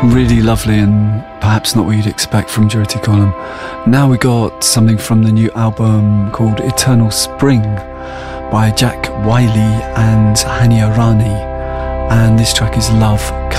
Really lovely and perhaps not what you'd expect from Jyoti Column. Now we got something from the new album called Eternal Spring by Jack Wiley and Hania Rani, and this track is Love